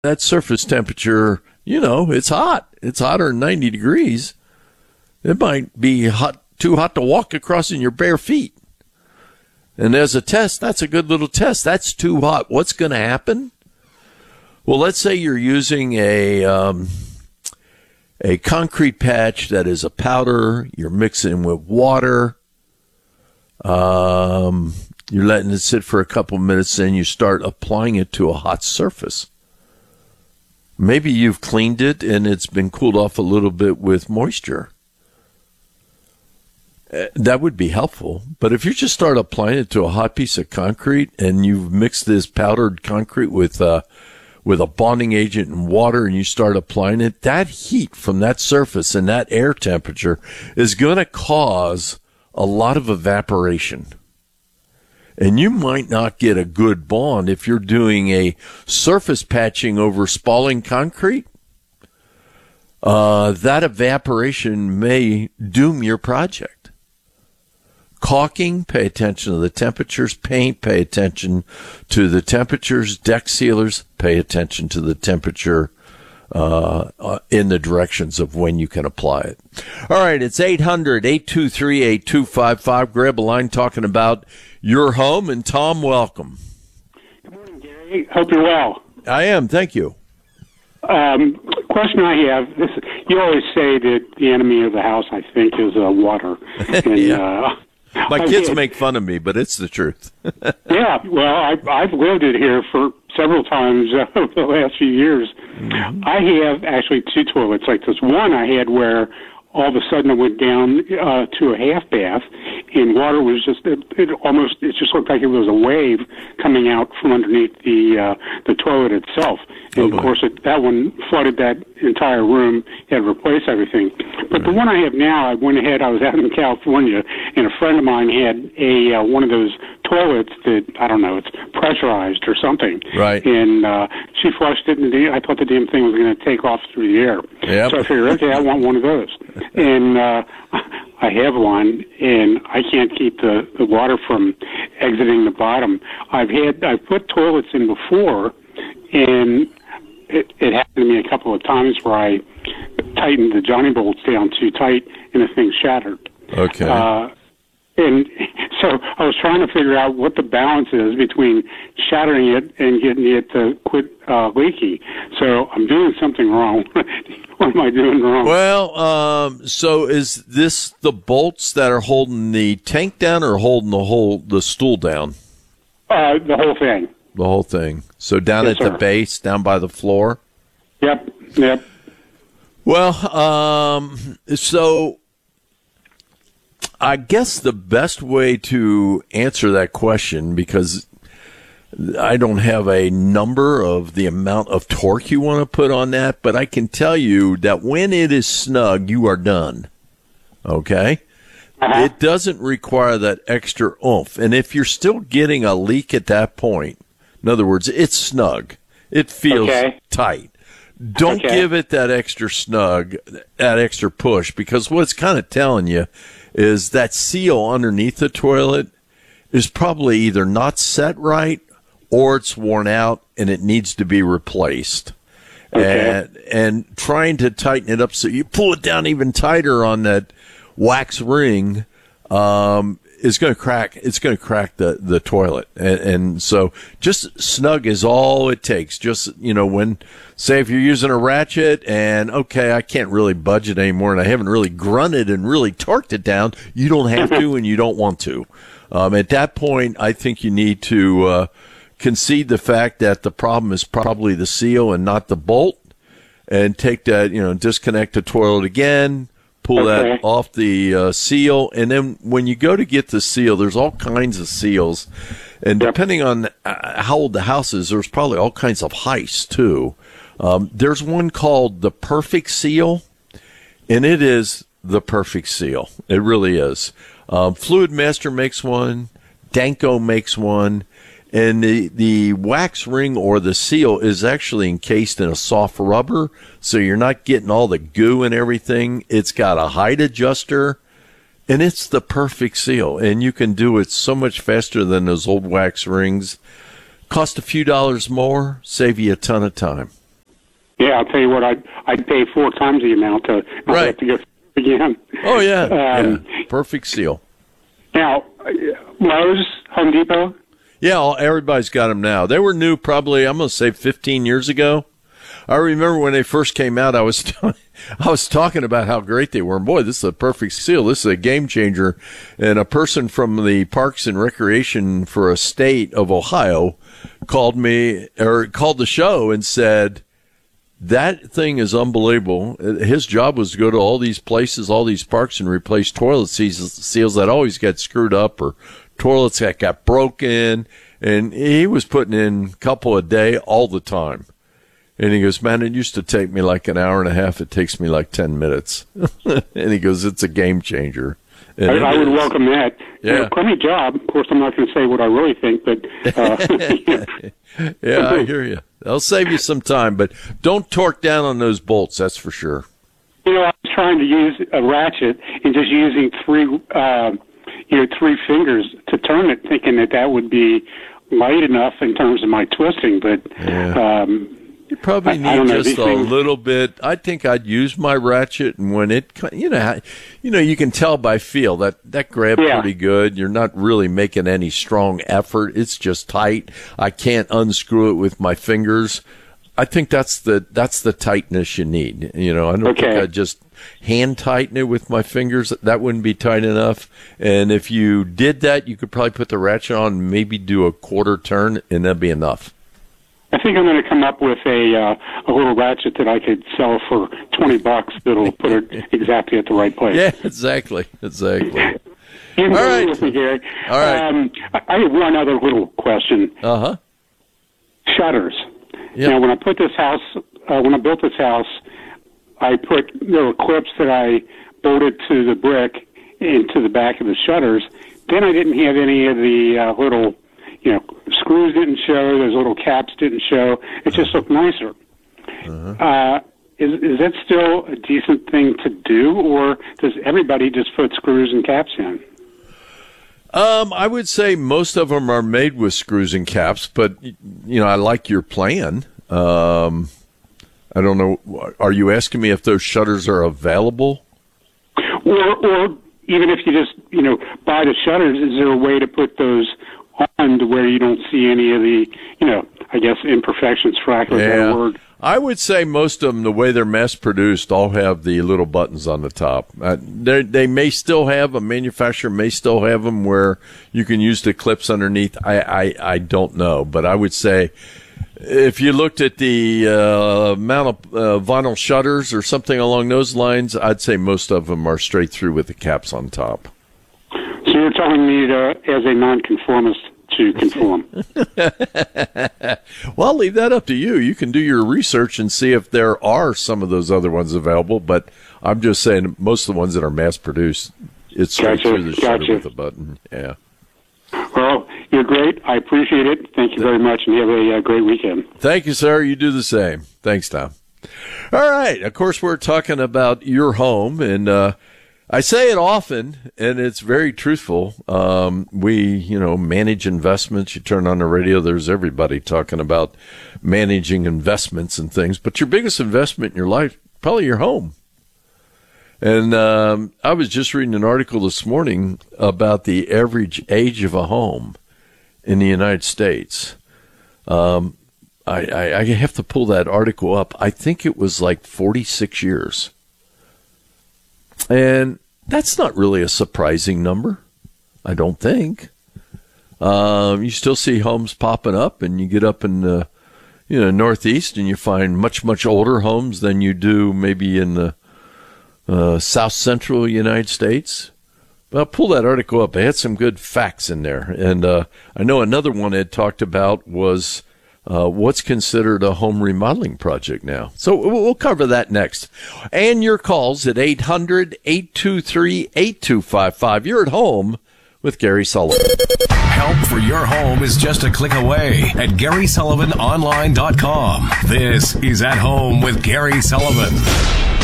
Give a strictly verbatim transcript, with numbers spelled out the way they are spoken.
that surface temperature, you know, it's hot. It's hotter than ninety degrees. It might be hot, too hot to walk across in your bare feet. And as a test, that's a good little test. That's too hot. What's going to happen? Well, let's say you're using a um, a concrete patch that is a powder. You're mixing with water. Um, you're letting it sit for a couple minutes, then you start applying it to a hot surface. Maybe you've cleaned it and it's been cooled off a little bit with moisture. Uh, that would be helpful. But if you just start applying it to a hot piece of concrete and you've mixed this powdered concrete with uh, with a bonding agent and water and you start applying it, that heat from that surface and that air temperature is going to cause a lot of evaporation. And you might not get a good bond if you're doing a surface patching over spalling concrete. Uh, that evaporation may doom your project. Caulking, pay attention to the temperatures. Paint, pay attention to the temperatures. Deck sealers, pay attention to the temperature uh, uh, in the directions of when you can apply it. All right, it's eight hundred, eight two three, eight two five five. Grab a line talking about your home. And Tom, welcome. Good morning, Gary. Hope you're well. I am. Thank you. Um, question I have, this, you always say that the enemy of the house, I think, is uh, water. And, yeah. uh, My kids had, make fun of me, but it's the truth. Yeah, well, I've, I've lived it here for several times uh, over the last few years. Mm-hmm. I have actually two toilets like this. One I had where all of a sudden it went down uh, to a half bath, and water was just, it, it almost, it just looked like it was a wave coming out from underneath the uh, the toilet itself. And, oh, of course, it, that one flooded that entire room, had to replace everything. But the one I have now, I went ahead, I was out in California, and a friend of mine had a uh, one of those toilets that, I don't know, it's pressurized or something. Right. And uh, she flushed it, and the, I thought the damn thing was going to take off through the air. Yep. So I figured, okay, I want one of those. And uh, I have one, and I can't keep the, the water from exiting the bottom. I've had, I've put toilets in before, and it, it happened to me a couple of times where I tightened the Johnny bolts down too tight, and the thing shattered. Okay. Uh, and so I was trying to figure out what the balance is between shattering it and getting it to quit uh, leaking. So I'm doing something wrong. What am I doing wrong? Well, um, so is this the bolts that are holding the tank down or holding the whole the stool down? Uh, the whole thing. The whole thing. So down Yes, at sir. the base, down by the floor? Yep, yep. Well, um, so I guess the best way to answer that question, because I don't have a number of the amount of torque you want to put on that, but I can tell you that when it is snug, you are done. Okay? Uh-huh. It doesn't require that extra oomph. And if you're still getting a leak at that point, in other words, it's snug. It feels Okay. tight. Don't Okay. give it that extra snug, that extra push, because what it's kind of telling you is that seal underneath the toilet is probably either not set right or it's worn out and it needs to be replaced. Okay. And, and trying to tighten it up so you pull it down even tighter on that wax ring um, is going to crack. It's going to crack the, the toilet. And, and so just snug is all it takes. Just, you know, when, say if you're using a ratchet and, okay, I can't really budge it anymore and I haven't really grunted and really torqued it down, you don't have to and you don't want to. Um, at that point, I think you need to uh, concede the fact that the problem is probably the seal and not the bolt, and take that, you know, disconnect the toilet again, pull Okay. that off the uh, seal, and then when you go to get the seal, there's all kinds of seals, and Yep. depending on uh, how old the house is, there's probably all kinds of heights too. Um, there's one called the Perfect Seal, and it is the perfect seal. It really is. Um, Fluid Master makes one, Danko makes one, and the, the wax ring or the seal is actually encased in a soft rubber, so you're not getting all the goo and everything. It's got a height adjuster, and it's the perfect seal. And you can do it so much faster than those old wax rings. Cost a few dollars more, save you a ton of time. Yeah, I'll tell you what, I'd, I'd pay four times the amount to not Right. have to go again. Oh, yeah. Um, yeah. Perfect seal. Now, Lowe's, Home Depot? Yeah, all, everybody's got them now. They were new probably, I'm going to say fifteen years ago. I remember when they first came out, I was t- I was talking about how great they were. And boy, this is a perfect seal. This is a game changer. And a person from the Parks and Recreation for a state of Ohio called me or called the show and said, that thing is unbelievable. His job was to go to all these places, all these parks, and replace toilet seals that always get screwed up or toilets that got broken. And he was putting in a couple a day all the time. And he goes, man, it used to take me like an hour and a half. It takes me like ten minutes. And he goes, it's a game changer. I, I would welcome that. Yeah. You know, plenty job. Of course, I'm not going to say what I really think, but uh, yeah, I hear you. They'll save you some time, but don't torque down on those bolts. That's for sure. You know, I was trying to use a ratchet and just using three, uh, you know, three fingers to turn it, thinking that that would be light enough in terms of my twisting, but. Yeah. Um, You probably need I, I don't know, just these a things- little bit. I think I'd use my ratchet, and when it, you know, how- you know, you can tell by feel that that grabbed Yeah. pretty good. You're not really making any strong effort. It's just tight. I can't unscrew it with my fingers. I think that's the that's the tightness you need. You know, I don't Okay. think I'd just hand tighten it with my fingers. That wouldn't be tight enough. And if you did that, you could probably put the ratchet on, and maybe do a quarter turn, and that'd be enough. I think I'm going to come up with a uh, a little ratchet that I could sell for twenty bucks that'll put it exactly at the right place. Yeah, exactly, exactly. You All agree right. with me, Gary. All right. Um, I I have one other little question. Uh huh. Shutters. Yeah. Now, when I put this house, uh, when I built this house, I put there were clips that I bolted to the brick into the back of the shutters. Then I didn't have any of the uh, little, you know, screws didn't show. Those little caps didn't show. It just looked nicer. Uh-huh. Uh, is is that still a decent thing to do, or does everybody just put screws and caps in? Um, I would say most of them are made with screws and caps, but you know, I like your plan. Um, I don't know. Are you asking me if those shutters are available? Or, or even if you just, you know, buy the shutters, is there a way to put those on to where you don't see any of the, you know, I guess imperfections, for lack of a better word? I would say most of them, the way they're mass produced, all have the little buttons on the top. Uh, they they may still have, a manufacturer may still have them where you can use the clips underneath. I, I, I don't know, but I would say if you looked at the uh, amount of uh, vinyl shutters or something along those lines, I'd say most of them are straight through with the caps on top. So you're telling me to, as a nonconformist, to conform? Well, I'll leave that up to you. You can do your research and see if there are some of those other ones available, but I'm just saying most of the ones that are mass produced, it's straight Gotcha, through the shutter gotcha. with a button. Yeah. Well, you're great. I appreciate it. Thank you very much, and have a uh, great weekend. Thank you, sir. You do the same. Thanks, Tom. All right. Of course, we're talking about your home, and uh, I say it often, and it's very truthful. Um, we, you know, manage investments. You turn on the radio, there's everybody talking about managing investments and things. But your biggest investment in your life, probably your home. And um, I was just reading an article this morning about the average age of a home in the United States. Um, I, I, I have to pull that article up. I think it was like forty-six years. And that's not really a surprising number, I don't think. Um, you still see homes popping up, and you get up in the, you know, Northeast, and you find much, much older homes than you do maybe in the uh, South Central United States. But I'll pull that article up. It had some good facts in there. And uh, I know another one it talked about was Uh, what's considered a home remodeling project now. So we'll cover that next. And your calls at eight hundred, eight two three, eight two five five. You're at home with Gary Sullivan. Help for your home is just a click away at Gary Sullivan Online dot com. This is At Home with Gary Sullivan.